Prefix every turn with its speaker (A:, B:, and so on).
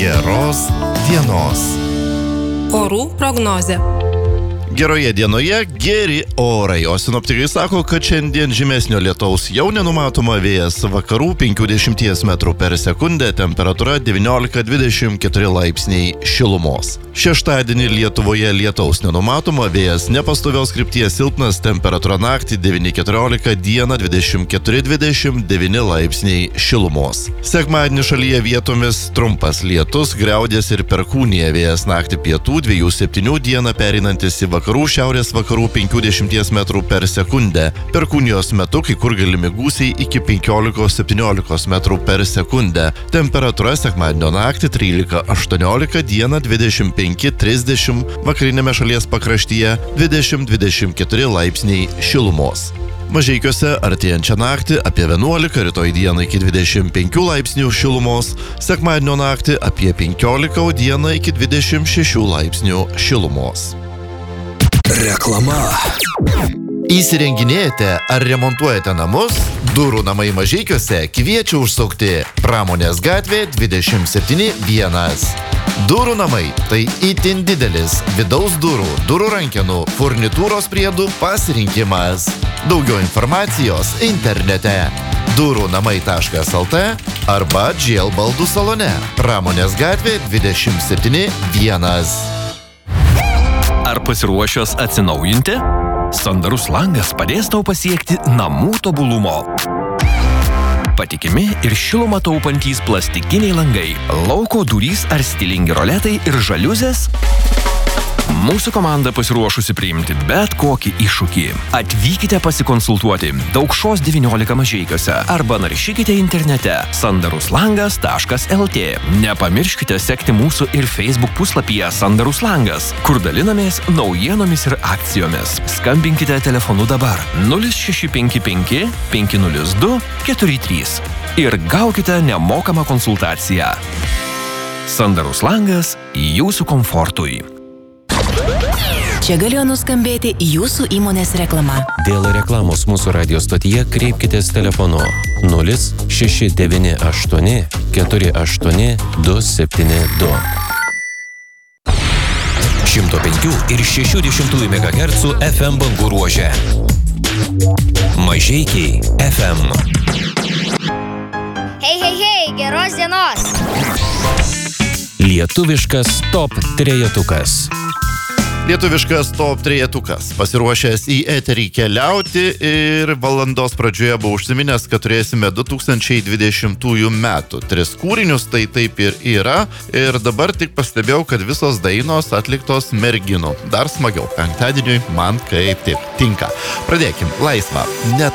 A: geros dienos.
B: Orų prognozė.
A: Geroje dienoje geri orai, o sinoptikai sako, kad šiandien žymesnio lietaus jau nenumatoma, vėjas vakarų 50 metrų per sekundę, temperatūra 19-24 laipsniai šilumos. Šeštadienį Lietuvoje lietaus nenumatoma, vėjas nepastovios krypties silpnas, temperatūra naktį 9-14, dieną 24-29 laipsniai šilumos. Sekmadienį šalyje vietomis trumpas lietus, griaudės ir perkūnija, vėjas naktį pietų 2-7, dieną pereinantis į vakarų šiaurės vakarų 50 metrų per sekundę. Perkūnijos metu kai kur galimi gūsiai iki 15-17 metrų per sekundę. Temperatūra sekmadienio naktį 13-18, dieną 25-30, vakarinėme šalies pakraštyje 20-24 laipsniai šilumos. Mažeikiuose artėjančią naktį apie 11, rytoj dieną iki 25 laipsnių šilumos, sekmadienio naktį apie 15, o dieną iki 26 laipsnių šilumos.
C: Reklama.
A: Įsirenginėjate ar remontuojate namus? Durų namai Mažeikiuose kviečia užsukti Pramonės gatvė 27-1. Durų namai – tai itin didelis vidaus durų, durų rankenų, furnitūros priedų pasirinkimas. Daugiau informacijos internete durunamai.lt arba GL baldų salone Pramonės gatvė 27-1.
C: Ar pasiruošęs atsinaujinti? Sandarus langas padės tau pasiekti namų tobulumo. Patikimi ir šilumą taupantys plastikiniai langai, lauko durys ar stilingi roletai ir žaliuzės? Mūsų komanda pasiruošusi priimti bet kokį iššūkį. Atvykite pasikonsultuoti Daukšos 19 Mažeikiuose arba naršykite internete sandaruslangas.lt. Nepamirškite sekti mūsų ir Facebook puslapyje Sandarus langas, kur dalinamės naujienomis ir akcijomis. Skambinkite telefonu dabar 0655 502 43 ir gaukite nemokamą konsultaciją. Sandarus langas jūsų komfortui.
D: Čia galėjo nuskambėti jūsų įmonės reklama.
E: Dėl reklamos mūsų radio stotyje kreipkitės telefonu 0698 48 272. 105 ir 60 MHz FM bangų ruože. Mažeikiai FM.
F: Hei, geros dienos!
E: Lietuviškas top trejetukas.
A: Lietuviškas top trejetukas. Pasiruošęs į eterį keliauti ir valandos pradžioje buvo užsiminęs, kad turėsime 2020 metų. 3 kūrinius, tai taip ir yra. Ir dabar tik pastebėjau, kad visos dainos atliktos merginų. Dar smagiau. Penktadieniui man kaip tik tinka. Pradėkim. Laisva. Net